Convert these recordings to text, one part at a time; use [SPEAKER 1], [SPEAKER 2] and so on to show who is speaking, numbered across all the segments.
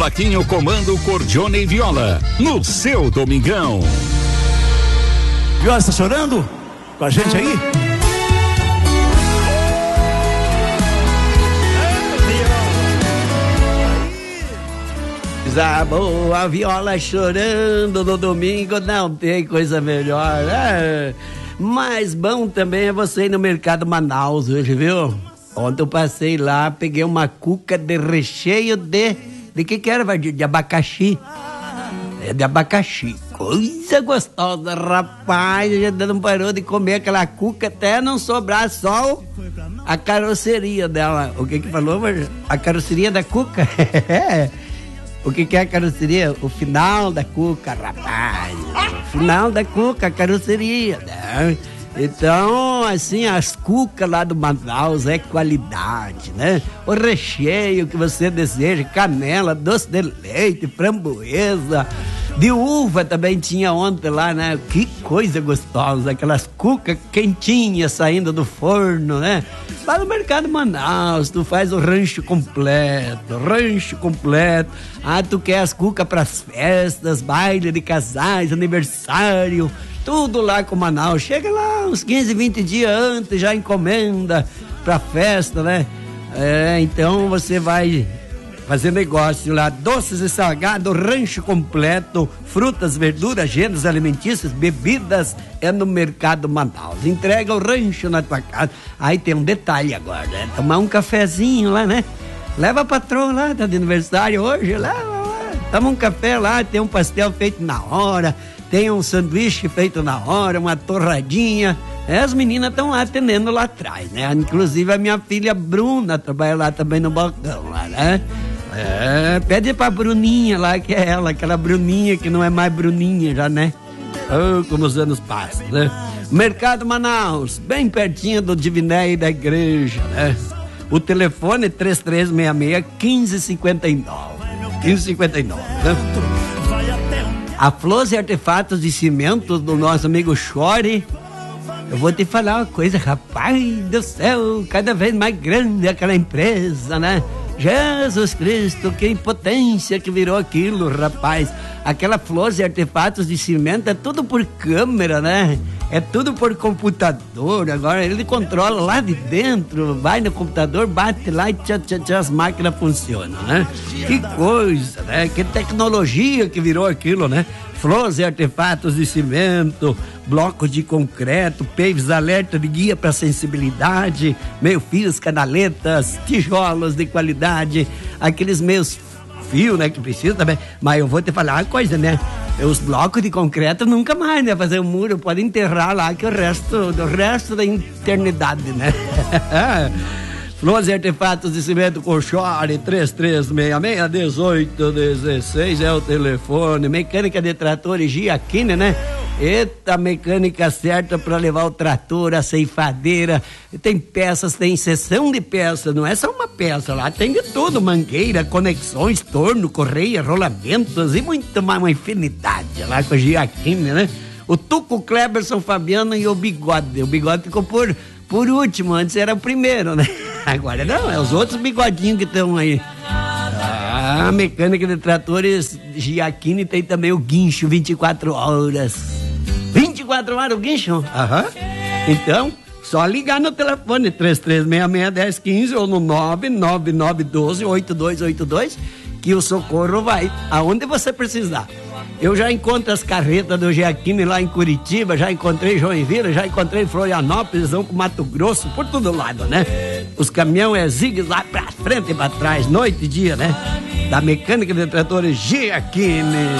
[SPEAKER 1] Flaquinho comanda o Cordione e Viola no seu Domingão.
[SPEAKER 2] Viola, está chorando com a gente aí?
[SPEAKER 3] Coisa boa, a Viola chorando no domingo, não tem coisa melhor, né? Mas bom também é você ir no Mercado Manaus hoje, viu? Ontem eu passei lá, peguei uma cuca de recheio de que era, de abacaxi. É de abacaxi. Coisa gostosa, rapaz. A gente não parou de comer aquela cuca até não sobrar só a carroceria dela. O que falou? A carroceria da cuca? O que é a carroceria? O final da cuca, rapaz. O final da cuca, a carroceria, né? Então, assim, as cucas lá do Manaus é qualidade, né? O recheio que você deseja, canela, doce de leite, framboesa, de uva também tinha ontem lá, né? Que coisa gostosa, aquelas cucas quentinhas saindo do forno, né? Lá no Mercado Manaus, tu faz o rancho completo. Ah, tu quer as cucas pras festas, baile de casais, aniversário, tudo lá com Manaus. Chega lá uns 15, 20 dias antes, já encomenda pra festa, né? Então você vai fazer negócio lá, doces e salgados, rancho completo, frutas, verduras, gêneros alimentícios, bebidas, é no Mercado Manaus. Entrega o rancho na tua casa. Aí tem um detalhe agora, né? Tomar um cafezinho lá, né? Leva a patroa lá, tá de aniversário hoje, leva lá. Toma um café lá, tem um pastel feito na hora, tem um sanduíche feito na hora, uma torradinha. As meninas estão lá atendendo lá atrás, né? Inclusive a minha filha Bruna trabalha lá também no balcão, lá, né? Pede pra Bruninha lá, que é ela, aquela Bruninha que não é mais Bruninha já, né? Como os anos passam, né? Mercado Manaus, bem pertinho do Diviné e da igreja, né? O telefone é 3366-1559. 1559, né? A Flores e Artefatos de Cimento do nosso amigo Chore. Eu vou te falar uma coisa, rapaz do céu, cada vez mais grande aquela empresa, né? Jesus Cristo, que impotência que virou aquilo, rapaz. Aquela Flores e Artefatos de Cimento é tudo por câmera, né? É tudo por computador. Agora ele controla lá de dentro, vai no computador, bate lá e as máquinas funcionam, né? Que coisa, né? Que tecnologia que virou aquilo, né? Flores e Artefatos de Cimento, blocos de concreto, paves alerta de guia para sensibilidade, meio-fios, canaletas, tijolos de qualidade, aqueles meios fios, né, que precisa também. Mas eu vou te falar uma coisa, né? Os blocos de concreto nunca mais, né? Fazer um muro, pode enterrar lá que do resto da eternidade, né? Flores e Artefatos de Cimento com Chore, 3366-1816 é o telefone. Mecânica de tratores Giacchini, né? Eita, mecânica certa para levar o trator, a ceifadeira. Tem peças, tem seção de peças, não é só uma peça lá, tem de tudo: mangueira, conexões, torno, correia, rolamentos e muito mais, uma infinidade lá com a Giacchini, né? O Tuco, Cleberson, Fabiano e o Bigode. O Bigode ficou por último, antes era o primeiro, né? Agora não, é os outros bigodinhos que estão aí. A mecânica de tratores Giacchini tem também o guincho 24 horas. 24 horas o guincho? Aham. Então, só ligar no telefone 3366-1015 ou no 99912-8282 que o socorro vai aonde você precisar. Eu já encontro as carretas do Giacchini lá em Curitiba, já encontrei em Joinville, já encontrei em Florianópolis, vão com Mato Grosso, por todo lado, né? Os caminhões é zigue lá pra frente e pra trás, noite e dia, né? Da mecânica de tratores Giacchini.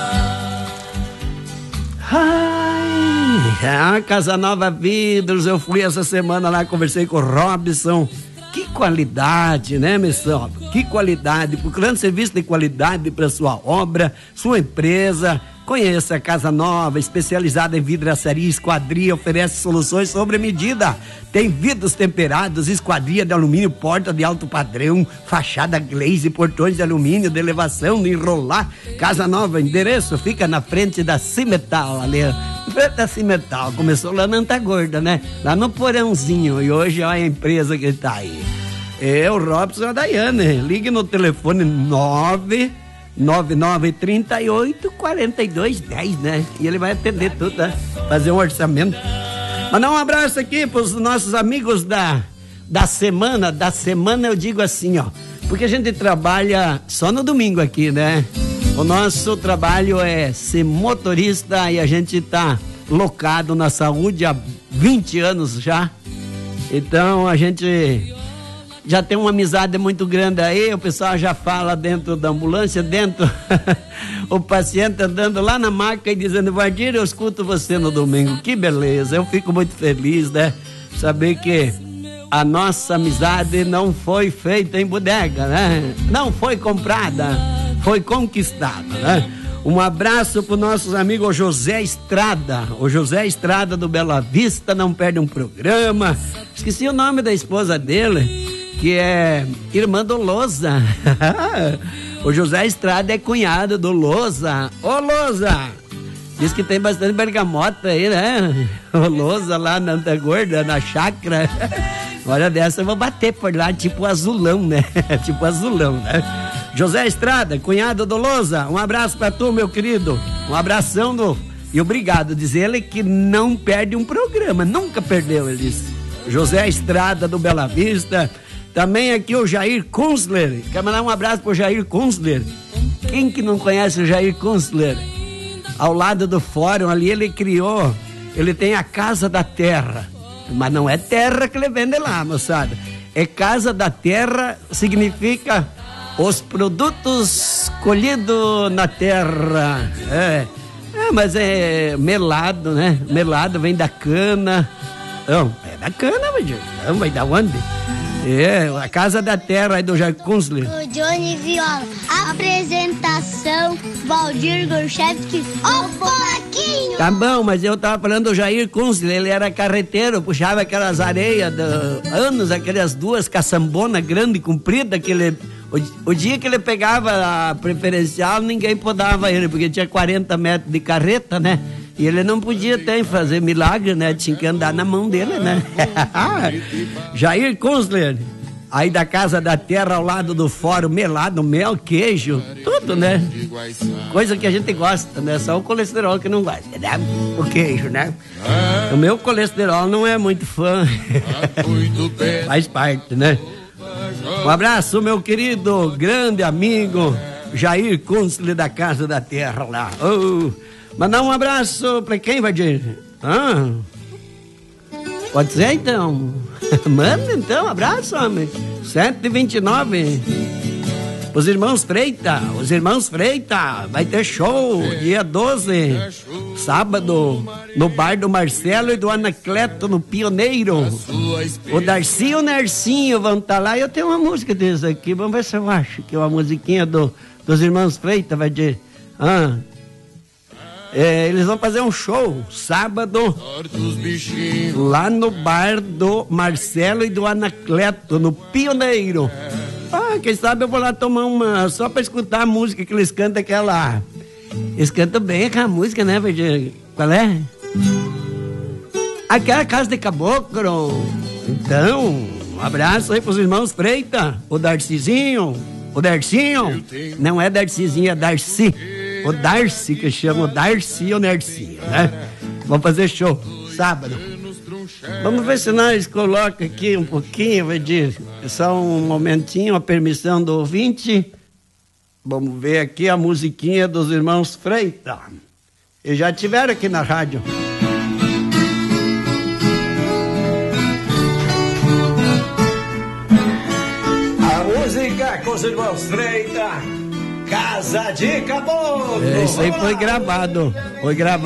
[SPEAKER 3] Casa Nova Vidros, eu fui essa semana lá, conversei com o Robson. Que qualidade, né, Missão? Que qualidade, procurando serviço de qualidade para sua obra, sua empresa. Conheça a Casa Nova, especializada em vidraçaria e esquadria, oferece soluções sobre medida. Tem vidros temperados, esquadria de alumínio, porta de alto padrão, fachada glaze, portões de alumínio, de elevação, de enrolar. Casa Nova, endereço fica na frente da Cimetal, ali, em frente da Cimetal. Começou lá na Antagorda, né? Lá no Porãozinho, e hoje olha a empresa que tá aí. É o Robson e a Daiane. Ligue no telefone 9938-4210, né? E ele vai atender tudo, né? Fazer um orçamento. Mandar um abraço aqui pros nossos amigos da semana. Da semana eu digo assim, ó, porque a gente trabalha só no domingo aqui, né? O nosso trabalho é ser motorista e a gente tá locado na saúde há 20 anos já. Então a gente já tem uma amizade muito grande aí, o pessoal já fala dentro da ambulância, o paciente andando lá na maca e dizendo: Valdir, eu escuto você no domingo. Que beleza, eu fico muito feliz, né? Saber que a nossa amizade não foi feita em bodega, né? Não foi comprada, foi conquistada, né? Um abraço pro nossos amigos José Estrada. O José Estrada do Bela Vista não perde um programa. Esqueci o nome da esposa dele, que é irmã do Loza. O José Estrada é cunhado do Loza. Ô Loza! Diz que tem bastante bergamota aí, né? O Loza lá na Antagorda, na chácara. Hora dessa eu vou bater por lá, tipo azulão, né? Tipo azulão, né? José Estrada, cunhado do Loza, um abraço pra tu, meu querido. Um abração e obrigado. Diz ele que não perde um programa, nunca perdeu, ele disse. José Estrada do Bela Vista. Também aqui o Jair Kunstler. Quer mandar um abraço pro Jair Kunstler? Quem que não conhece o Jair Kunstler? Ao lado do fórum ali ele tem a Casa da Terra. Mas não é terra que ele vende lá, moçada. É Casa da Terra, significa os produtos colhidos na terra. Mas é melado, né? Melado vem da cana. Não, é da cana, mas não vai da onde? É, a Casa da Terra aí do Jair Kunstler.
[SPEAKER 4] O Johnny Viola. Apresentação, Valdir Gorchevski, o Porquinho.
[SPEAKER 3] Tá bom, mas eu tava falando do Jair Kunstler, ele era carreteiro, puxava aquelas areias anos, aquelas duas caçambonas grandes, compridas, que ele... O dia que ele pegava a preferencial, ninguém podava ele, porque tinha 40 metros de carreta, né? E ele não podia fazer milagre, né? Tinha que andar na mão dele, né? Jair Kunstler, aí da Casa da Terra, ao lado do fórum, melado, mel, queijo, tudo, né? Coisa que a gente gosta, né? Só o colesterol que não gosta, né? O queijo, né? O meu colesterol não é muito fã. Faz parte, né? Um abraço, meu querido, grande amigo Jair Kunstler da Casa da Terra lá. Mandar um abraço pra quem, Valdir? Pode ser então? Manda então, abraço, homem. 7h29. Os irmãos Freita, vai ter show dia 12, sábado, no bar do Marcelo e do Anacleto, no Pioneiro. O Darcy e o Nercinho vão estar lá. Eu tenho uma música deles aqui, vamos ver se eu acho que é uma musiquinha dos irmãos Freita, vai dizer. Eles vão fazer um show sábado lá no bar do Marcelo e do Anacleto, no Pioneiro. Quem sabe eu vou lá tomar uma, só pra escutar a música que eles cantam, aquela... Eles cantam bem aquela música, né, Valdir? Qual é? Aquela Casa de Caboclo. Então, um abraço aí pros irmãos Freita, o Darcizinho, não é Darcizinho, é Darcy. O Darcy, que chama o Darcy e o Nercinho, né? Vamos fazer show sábado. Vamos ver se nós colocamos aqui um pouquinho, vai dizer, só um momentinho, a permissão do ouvinte. Vamos ver aqui a musiquinha dos irmãos Freita. Eles já estiveram aqui na rádio. A música com os irmãos Freita, Casa de Caboclo. Isso aí foi gravado.